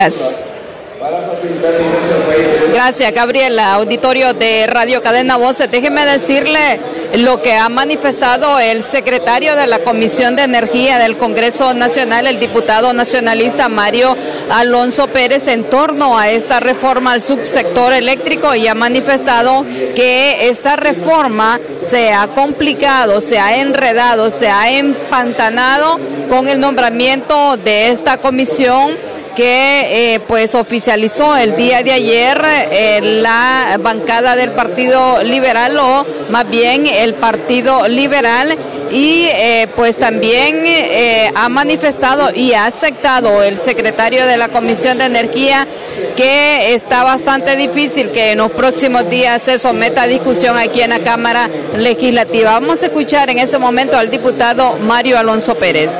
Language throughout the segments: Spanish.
Gracias, Gabriela. Auditorio de Radio Cadena Voces. Déjeme decirle lo que ha manifestado el secretario de la Comisión de Energía del Congreso Nacional, el diputado nacionalista Mario Alonso Pérez, en torno a esta reforma al subsector eléctrico, y ha manifestado que esta reforma se ha complicado, se ha enredado, se ha empantanado con el nombramiento de esta comisión que pues oficializó el día de ayer la bancada del Partido Liberal, o más bien el Partido Liberal, y pues también ha manifestado y ha aceptado el secretario de la Comisión de Energía que está bastante difícil que en los próximos días se someta a discusión aquí en la Cámara Legislativa. Vamos a escuchar en ese momento al diputado Mario Alonso Pérez.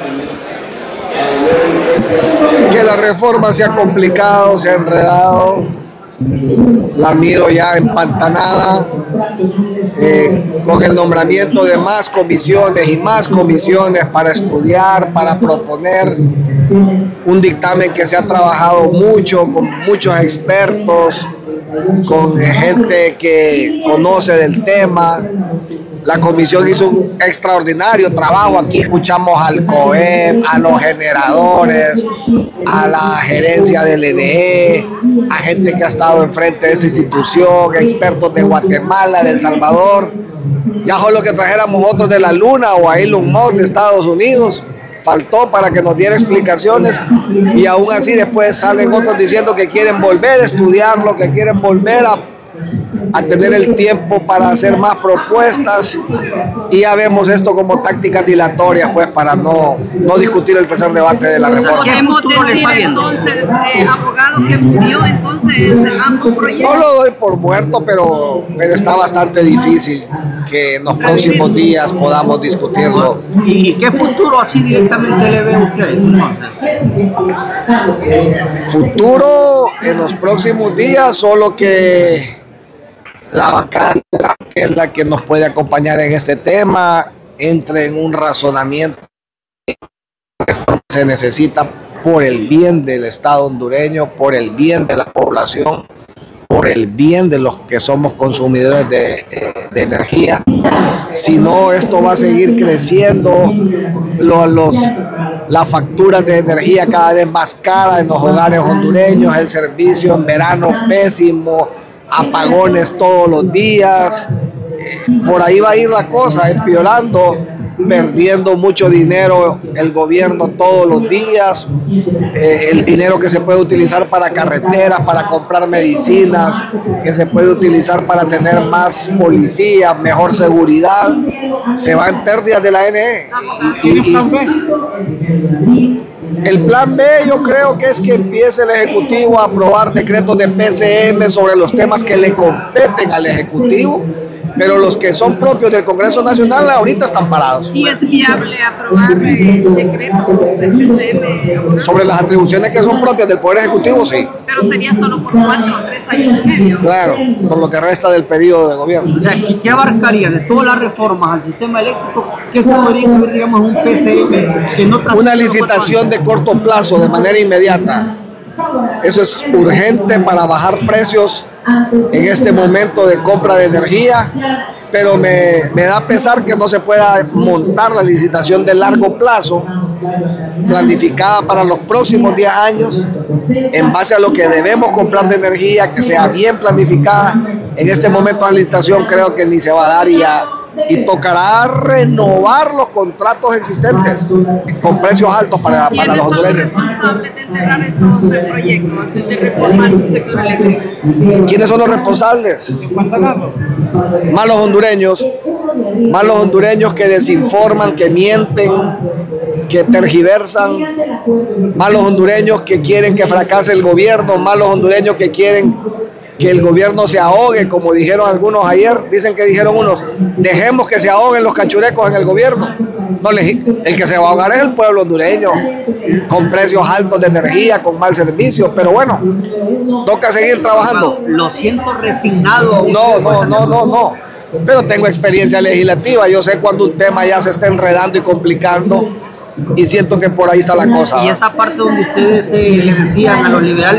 Que la reforma se ha complicado, se ha enredado, la miro ya empantanada, con el nombramiento de más comisiones y más comisiones para estudiar, para proponer un dictamen que se ha trabajado mucho, con muchos expertos, con gente que conoce del tema. La comisión hizo un extraordinario trabajo. Aquí escuchamos al COEP, a los generadores, a la gerencia del EDE, a gente que ha estado enfrente de esta institución, expertos de Guatemala, de El Salvador. Ya solo que trajéramos otros de la Luna o a Elon Musk de Estados Unidos. Faltó para que nos diera explicaciones, y aún así después salen otros diciendo que quieren volver a estudiarlo, que quieren volver a tener el tiempo para hacer más propuestas, y ya vemos esto como tácticas dilatorias, pues, para no discutir el tercer debate de la reforma. ¿Podemos decir entonces, abogado, que murió entonces ambos proyectos? No lo doy por muerto, pero está bastante difícil que en los próximos días podamos discutirlo. ¿Y qué futuro así directamente le ve usted entonces? Futuro en los próximos días, solo que la bancada, que es la que nos puede acompañar en este tema, entre en un razonamiento que se necesita por el bien del Estado hondureño, por el bien de la población, por el bien de los que somos consumidores de energía. Si no, esto va a seguir creciendo, las facturas de energía cada vez más caras en los hogares hondureños, el servicio en verano pésimo, apagones todos los días. Por ahí va a ir la cosa, empeorando, perdiendo mucho dinero el gobierno todos los días, el dinero que se puede utilizar para carreteras, para comprar medicinas, que se puede utilizar para tener más policía, mejor seguridad, se va en pérdidas de la NE. El plan B, yo creo que es que empiece el Ejecutivo a aprobar decretos de PCM sobre los temas que le competen al Ejecutivo, pero los que son propios del Congreso Nacional ahorita están parados. ¿Y es viable aprobar decretos de PCM? Sobre las atribuciones que son propias del Poder Ejecutivo, sí. Pero sería solo por 4 o 3 años y medio. Claro, por lo que resta del periodo de gobierno. O sea, ¿qué abarcaría de todas las reformas al sistema eléctrico? ¿Qué se podría incluir, digamos, un PCM que no transcurra? Una licitación de corto plazo, de manera inmediata. Eso es urgente para bajar precios en este momento de compra de energía, pero me da pesar que no se pueda montar la licitación de largo plazo, planificada para los próximos 10 años, en base a lo que debemos comprar de energía, que sea bien planificada. En este momento la licitación creo que ni se va a dar, y tocará renovar los contratos existentes con precios altos para los hondureños. ¿Quiénes son los responsables de enterrar estos proyectos de reforma al sector eléctrico? ¿Quiénes son los responsables? Malos hondureños que desinforman, que mienten, que tergiversan, malos hondureños que quieren que fracase el gobierno, malos hondureños que quieren que el gobierno se ahogue, como dijeron algunos ayer. Dijeron unos, dejemos que se ahoguen los cachurecos en el gobierno. No, el que se va a ahogar es el pueblo hondureño, con precios altos de energía, con mal servicio, pero bueno, toca seguir trabajando. Lo siento resignado. No, pero tengo experiencia legislativa, yo sé cuando un tema ya se está enredando y complicando, y siento que por ahí está la cosa. Y esa parte donde ustedes le decían a los liberales